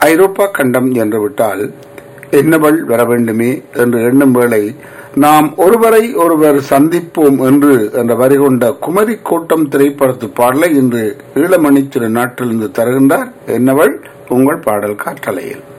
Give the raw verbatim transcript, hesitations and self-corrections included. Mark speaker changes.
Speaker 1: ஐரோப்பா கண்டம் என்று விட்டால் என்னவள் வர வேண்டுமே என்று எண்ணும் வேளை நாம் ஒருவரை ஒருவர் சந்திப்போம் என்று என்ற வரி கொண்ட குமரி கோட்டம் திரைப்படத்து பாடலை இன்று ஈழமணி திரு நாட்டிலிருந்து தருகின்றார் என்னவள் உங்கள் பாடல் காற்றலையில்.